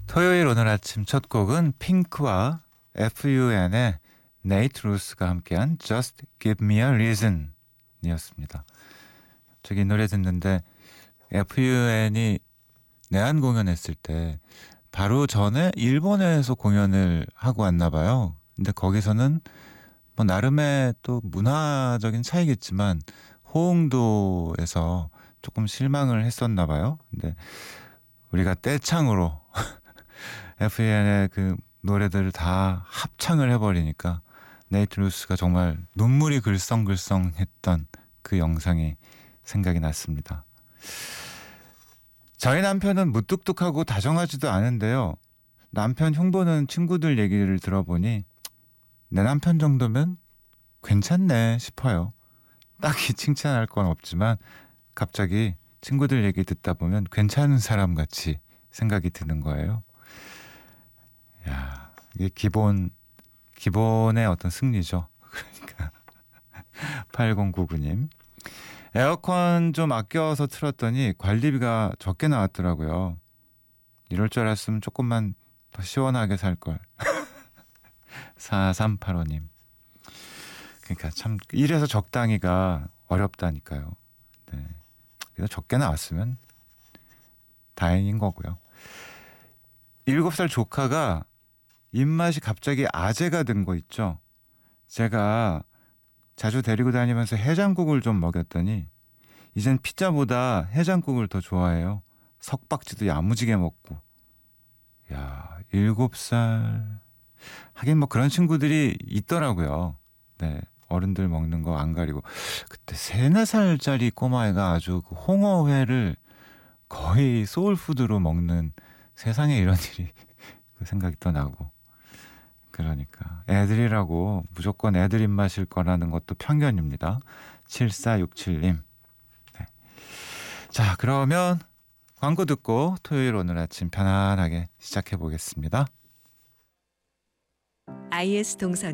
토요일 오늘 아침 첫 곡은 핑크와 FUN의 네이트 루스가 함께한 Just Give Me a Reason 이었습니다. 저기 노래 듣는데 FUN이 내한 공연했을 때 바로 전에 일본에서 공연을 하고 왔나 봐요. 근데 거기서는 뭐 나름의 또 문화적인 차이겠지만 호응도에서 조금 실망을 했었나 봐요. 근데 우리가 떼창으로 FUN의 그 노래들을 다 합창을 해버리니까 네이트 루스가 정말 눈물이 글썽글썽했던 그 영상이 생각이 났습니다. 저희 남편은 무뚝뚝하고 다정하지도 않은데요. 남편 흉보는 친구들 얘기를 들어보니 내 남편 정도면 괜찮네 싶어요. 딱히 칭찬할 건 없지만 갑자기 친구들 얘기 듣다 보면 괜찮은 사람 같이 생각이 드는 거예요. 야, 이게 기본의 어떤 승리죠. 그러니까 8099님. 에어컨 좀 아껴서 틀었더니 관리비가 적게 나왔더라고요. 이럴 줄 알았으면 조금만 더 시원하게 살 걸. 4385님. 그러니까 참 이래서 적당히가 어렵다니까요. 네. 그래서 적게 나왔으면 다행인 거고요. 7살 조카가 입맛이 갑자기 아재가 된 거 있죠. 제가 자주 데리고 다니면서 해장국을 좀 먹였더니 이젠 피자보다 해장국을 더 좋아해요. 석박지도 야무지게 먹고. 야, 7살. 하긴 뭐 그런 친구들이 있더라고요. 네, 어른들 먹는 거 안 가리고. 그때 3, 4살짜리 꼬마애가 아주 그 홍어회를 거의 소울푸드로 먹는, 세상에 이런 일이 그 생각이 또 나고. 그러니까 애들이라고 무조건 애들 입맛일 거라는 것도 편견입니다. 7467님. 네. 자, 그러면 광고 듣고 토요일 오늘 아침 편안하게 시작해 보겠습니다. IS 동선